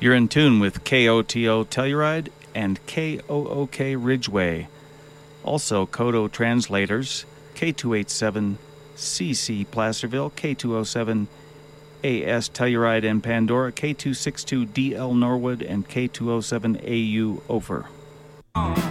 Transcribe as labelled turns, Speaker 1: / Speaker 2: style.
Speaker 1: You're in tune with KOTO Telluride and KOOK Ridgeway. Also, Kodo translators, K287CC Placerville, K207 AS Telluride and Pandora, K262DL Norwood, and K207AU Ophir.